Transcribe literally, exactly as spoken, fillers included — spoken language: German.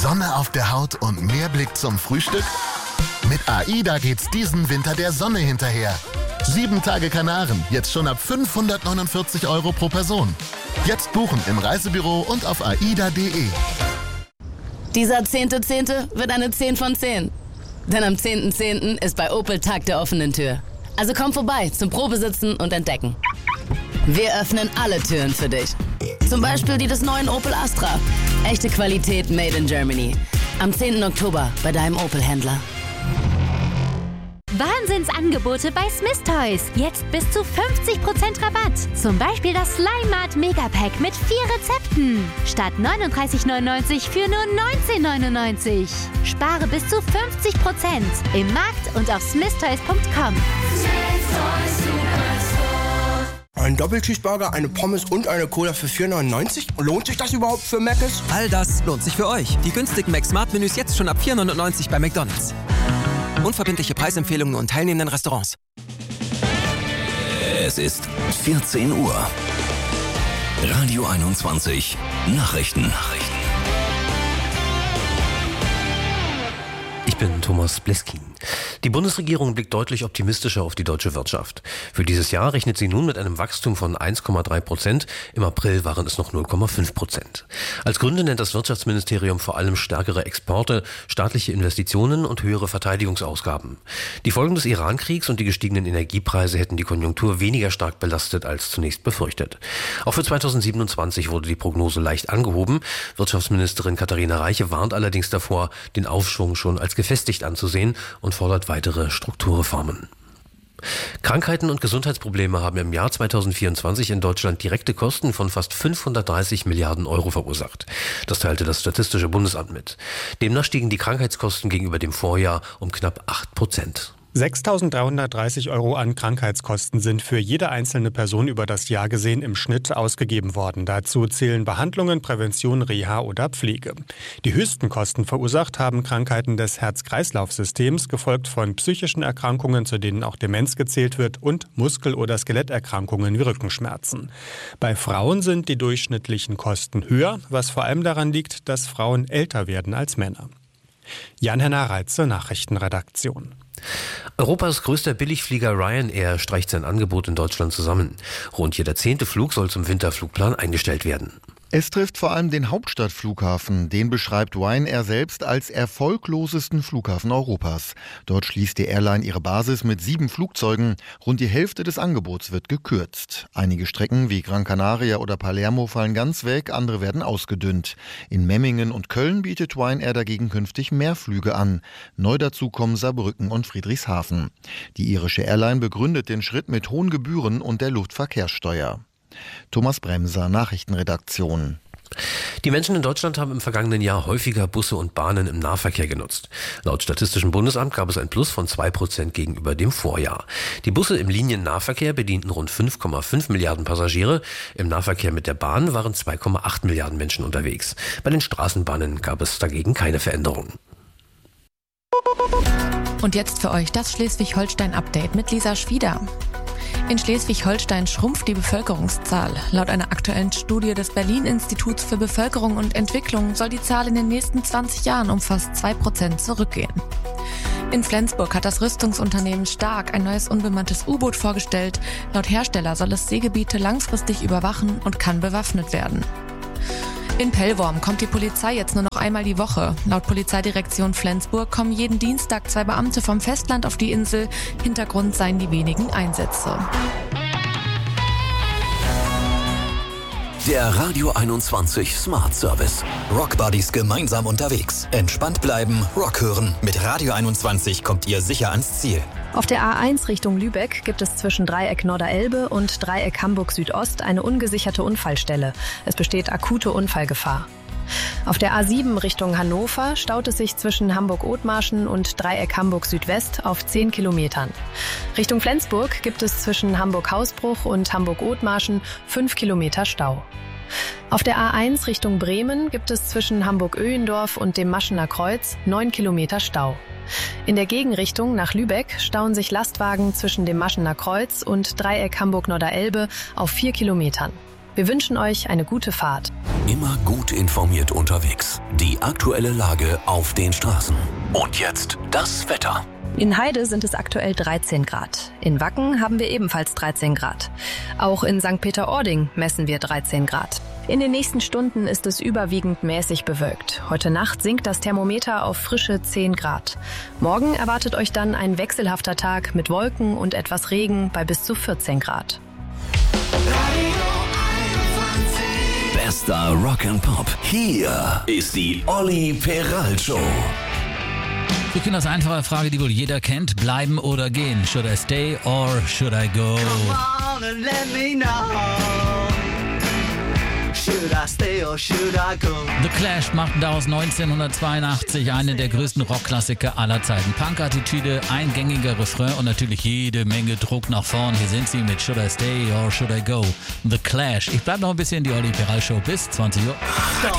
Sonne auf der Haut und mehr Blick zum Frühstück? Mit AIDA geht's diesen Winter der Sonne hinterher. Sieben Tage Kanaren, jetzt schon ab fünfhundertneunundvierzig Euro pro Person. Jetzt buchen im Reisebüro und auf aida punkt de. Dieser zehnte Zehnte wird eine zehn von zehn. Denn am zehnten Zehnten ist bei Opel Tag der offenen Tür. Also komm vorbei zum Probesitzen und Entdecken. Wir öffnen alle Türen für dich. Zum Beispiel die des neuen Opel Astra. Echte Qualität made in Germany. Am zehnten Oktober bei deinem Opel-Händler. Wahnsinnsangebote bei Smith Toys. Jetzt bis zu fünfzig Prozent Rabatt. Zum Beispiel das Slime Mart Megapack mit vier Rezepten. Statt neununddreißig neunundneunzig für nur neunzehn neunundneunzig. Spare bis zu fünfzig Prozent im Markt und auf smith toys punkt com. Ein Doppelcheeseburger, eine Pommes und eine Cola für vier neunundneunzig? Lohnt sich das überhaupt für Mc's? All das lohnt sich für euch. Die günstigen Mac-Smart-Menüs jetzt schon ab vier neunundneunzig bei McDonald's. Unverbindliche Preisempfehlungen und teilnehmenden Restaurants. Es ist vierzehn Uhr. Radio einundzwanzig. Nachrichten. Nachrichten. Ich bin Thomas Bleskin. Die Bundesregierung blickt deutlich optimistischer auf die deutsche Wirtschaft. Für dieses Jahr rechnet sie nun mit einem Wachstum von eins Komma drei Prozent. Im April waren es noch null Komma fünf Prozent. Als Gründe nennt das Wirtschaftsministerium vor allem stärkere Exporte, staatliche Investitionen und höhere Verteidigungsausgaben. Die Folgen des Iran-Kriegs und die gestiegenen Energiepreise hätten die Konjunktur weniger stark belastet als zunächst befürchtet. Auch für zweitausendsiebenundzwanzig wurde die Prognose leicht angehoben. Wirtschaftsministerin Katharina Reiche warnt allerdings davor, den Aufschwung schon als gefestigt anzusehen und fordert weitere Strukturreformen. Krankheiten und Gesundheitsprobleme haben im Jahr zweitausendvierundzwanzig in Deutschland direkte Kosten von fast fünfhundertdreißig Milliarden Euro verursacht. Das teilte das Statistische Bundesamt mit. Demnach stiegen die Krankheitskosten gegenüber dem Vorjahr um knapp acht Prozent. sechstausenddreihundertdreißig Euro an Krankheitskosten sind für jede einzelne Person über das Jahr gesehen im Schnitt ausgegeben worden. Dazu zählen Behandlungen, Prävention, Reha oder Pflege. Die höchsten Kosten verursacht haben Krankheiten des Herz-Kreislauf-Systems, gefolgt von psychischen Erkrankungen, zu denen auch Demenz gezählt wird, und Muskel- oder Skeletterkrankungen wie Rückenschmerzen. Bei Frauen sind die durchschnittlichen Kosten höher, was vor allem daran liegt, dass Frauen älter werden als Männer. Jan-Henner Reitze, Nachrichtenredaktion. Europas größter Billigflieger Ryanair streicht sein Angebot in Deutschland zusammen. Rund jeder zehnte Flug soll zum Winterflugplan eingestellt werden. Es trifft vor allem den Hauptstadtflughafen. Den beschreibt Ryanair selbst als erfolglosesten Flughafen Europas. Dort schließt die Airline ihre Basis mit sieben Flugzeugen. Rund die Hälfte des Angebots wird gekürzt. Einige Strecken wie Gran Canaria oder Palermo fallen ganz weg, andere werden ausgedünnt. In Memmingen und Köln bietet Ryanair dagegen künftig mehr Flüge an. Neu dazu kommen Saarbrücken und Friedrichshafen. Die irische Airline begründet den Schritt mit hohen Gebühren und der Luftverkehrssteuer. Thomas Bremser, Nachrichtenredaktion. Die Menschen in Deutschland haben im vergangenen Jahr häufiger Busse und Bahnen im Nahverkehr genutzt. Laut Statistischem Bundesamt gab es ein Plus von zwei Prozent gegenüber dem Vorjahr. Die Busse im Liniennahverkehr bedienten rund fünf Komma fünf Milliarden Passagiere. Im Nahverkehr mit der Bahn waren zwei Komma acht Milliarden Menschen unterwegs. Bei den Straßenbahnen gab es dagegen keine Veränderung. Und jetzt für euch das Schleswig-Holstein-Update mit Lisa Schwieder. In Schleswig-Holstein schrumpft die Bevölkerungszahl. Laut einer aktuellen Studie des Berlin-Instituts für Bevölkerung und Entwicklung soll die Zahl in den nächsten zwanzig Jahren um fast zwei Prozent zurückgehen. In Flensburg hat das Rüstungsunternehmen Stark ein neues unbemanntes U-Boot vorgestellt. Laut Hersteller soll es Seegebiete langfristig überwachen und kann bewaffnet werden. In Pellworm kommt die Polizei jetzt nur noch einmal die Woche. Laut Polizeidirektion Flensburg kommen jeden Dienstag zwei Beamte vom Festland auf die Insel. Hintergrund seien die wenigen Einsätze. Der Radio einundzwanzig Smart Service. Rockbuddies gemeinsam unterwegs. Entspannt bleiben, Rock hören. Mit Radio einundzwanzig kommt ihr sicher ans Ziel. Auf der A eins Richtung Lübeck gibt es zwischen Dreieck Norderelbe und Dreieck Hamburg Südost eine ungesicherte Unfallstelle. Es besteht akute Unfallgefahr. Auf der A sieben Richtung Hannover staut es sich zwischen Hamburg-Othmarschen und Dreieck Hamburg Südwest auf zehn Kilometern. Richtung Flensburg gibt es zwischen Hamburg-Hausbruch und Hamburg-Othmarschen fünf Kilometer Stau. Auf der A eins Richtung Bremen gibt es zwischen Hamburg-Öhendorf und dem Maschener Kreuz neun Kilometer Stau. In der Gegenrichtung nach Lübeck stauen sich Lastwagen zwischen dem Maschener Kreuz und Dreieck Hamburg-Norderelbe auf vier Kilometern. Wir wünschen euch eine gute Fahrt. Immer gut informiert unterwegs. Die aktuelle Lage auf den Straßen. Und jetzt das Wetter. In Heide sind es aktuell dreizehn Grad. In Wacken haben wir ebenfalls dreizehn Grad. Auch in Sankt Peter-Ording messen wir dreizehn Grad. In den nächsten Stunden ist es überwiegend mäßig bewölkt. Heute Nacht sinkt das Thermometer auf frische zehn Grad. Morgen erwartet euch dann ein wechselhafter Tag mit Wolken und etwas Regen bei bis zu vierzehn Grad. Bester Rock and Pop. Hier ist die Olli Peral Show. Wir kennen das einfache Frage, die wohl jeder kennt. Bleiben oder gehen? Should I stay or should I go? Come on and let me know. Should I stay or should I go? The Clash machten daraus neunzehnhundertzweiundachtzig einen der größten Rockklassiker aller Zeiten. Punk-Attitüde, eingängiger Refrain und natürlich jede Menge Druck nach vorn. Hier sind sie mit Should I Stay or Should I Go? The Clash. Ich bleib noch ein bisschen in die Olli Peral Show bis zwanzig Uhr.